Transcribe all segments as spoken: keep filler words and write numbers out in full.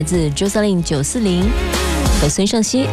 自 Jocelyn 九四零和孙盛熙。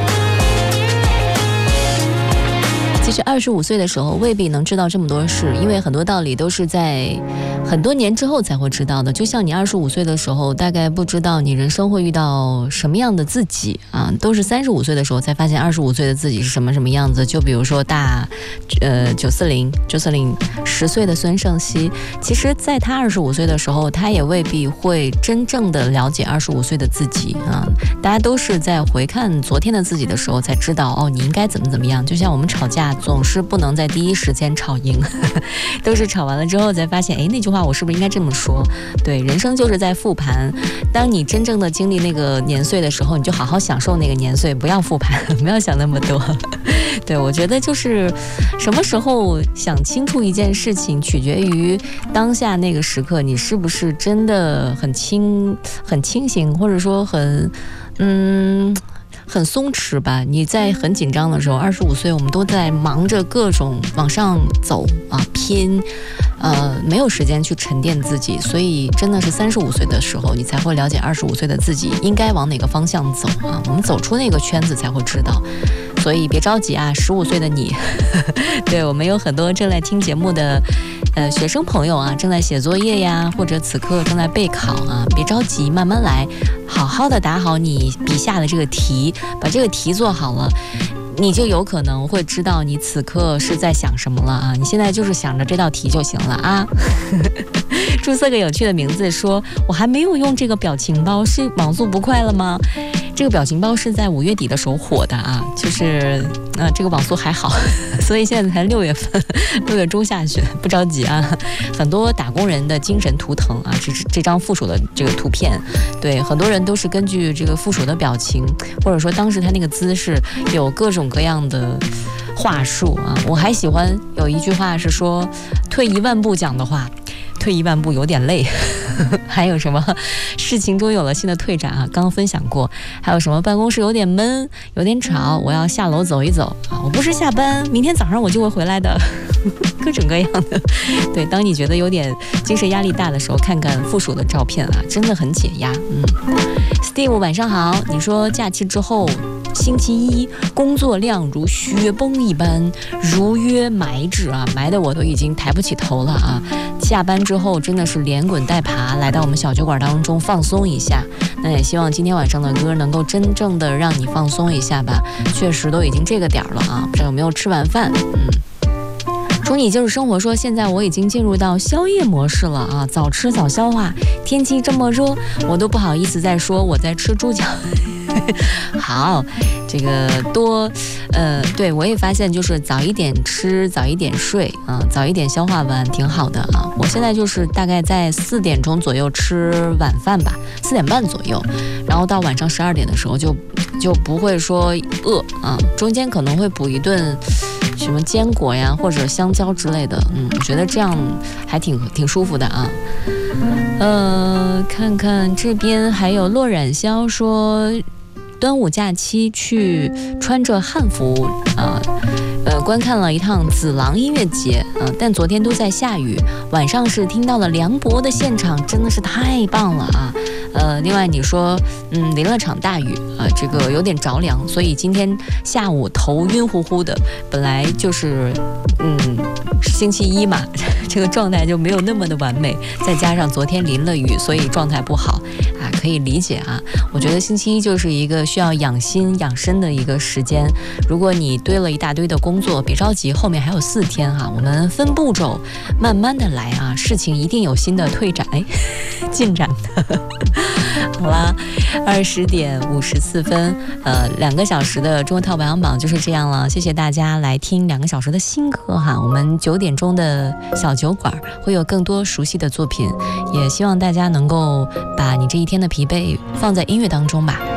其实二十五岁的时候未必能知道这么多事，因为很多道理都是在很多年之后才会知道的。就像你二十五岁的时候大概不知道你人生会遇到什么样的自己啊，都是三十五岁的时候才发现二十五岁的自己是什么什么样子。就比如说大呃九四零 Jocelyn 十岁的孙盛熙，其实在他二十五岁的时候他也未必会真正的了解二十五岁的自己啊。大家都是在回看昨天的自己的时候才知道，哦，你应该怎么怎么样。就像我们吵架总是不能在第一时间吵赢，都是吵完了之后才发现，哎，那句话我是不是应该这么说。对，人生就是在复盘，当你真正的经历那个年岁的时候，你就好好享受那个年岁，不要复盘，不要想那么多。对，我觉得就是什么时候想清楚一件事情取决于当下那个时刻你是不是真的很清很清醒，或者说很嗯很松弛吧。你在很紧张的时候，二十五岁我们都在忙着各种往上走啊拼，呃，没有时间去沉淀自己，所以真的是三十五岁的时候，你才会了解二十五岁的自己应该往哪个方向走啊。我们走出那个圈子才会知道，所以别着急啊，十五岁的你，对，我们有很多正在听节目的呃学生朋友啊，正在写作业呀，或者此刻正在备考啊，别着急，慢慢来，好好的打好你笔下的这个题，把这个题做好了，你就有可能会知道你此刻是在想什么了啊！你现在就是想着这道题就行了啊。注册个有趣的名字，说我还没有用这个表情包，是网速不快了吗？这个表情包是在五月底的时候火的啊，就是呃这个网速还好，所以现在才六月份，六月中下旬，不着急啊。很多打工人的精神图腾啊，这这张附属的这个图片，对，很多人都是根据这个附属的表情，或者说当时他那个姿势，有各种各样的话术啊。我还喜欢有一句话是说，退一万步讲的话，退一万步有点累。还有什么事情中有了新的退展啊，刚刚分享过。还有什么办公室有点闷有点吵，我要下楼走一走啊，我不是下班，明天早上我就会回来的。各种各样的。对，当你觉得有点精神压力大的时候，看看附属的照片啊，真的很解压。嗯 Steve 晚上好，你说假期之后星期一工作量如雪崩一般，如约埋至啊，埋的我都已经抬不起头了啊。下班之后真的是连滚带爬来到我们小酒馆当中放松一下，那也希望今天晚上的歌能够真正的让你放松一下吧。确实都已经这个点了啊，不知道有没有吃完饭。嗯，祝你就是生活说，现在我已经进入到宵夜模式了啊，早吃早消化。天气这么热，我都不好意思再说我在吃猪脚。好，这个多，呃，对我也发现就是早一点吃，早一点睡啊，早一点消化完挺好的啊。我现在就是大概在四点钟左右吃晚饭吧，四点半左右，然后到晚上十二点的时候就就不会说饿啊，中间可能会补一顿什么坚果呀或者香蕉之类的，嗯，我觉得这样还挺挺舒服的啊。呃，看看这边还有洛染霄说，端午假期去穿着汉服啊，呃，观看了一趟紫廊音乐节啊，但昨天都在下雨，晚上是听到了梁博的现场，真的是太棒了啊。呃，另外你说，嗯，淋了场大雨啊，这个有点着凉，所以今天下午头晕乎乎的，本来就是，嗯，星期一嘛，这个状态就没有那么的完美，再加上昨天淋了雨，所以状态不好啊，可以理解啊。我觉得星期一就是一个需要养心养身的一个时间，如果你堆了一大堆的工作，别着急，后面还有四天哈、啊，我们分步骤，慢慢的来啊，事情一定有新的退展，哎，进展的。好啦，二十点五十四分，呃，两个小时的中国 Top 排行榜就是这样了。谢谢大家来听两个小时的新歌哈。我们九点钟的小酒馆会有更多熟悉的作品，也希望大家能够把你这一天的疲惫放在音乐当中吧。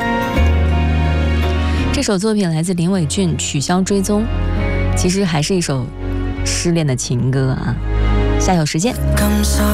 这首作品来自林伟俊，《取消追踪》，其实还是一首失恋的情歌啊。下有时间。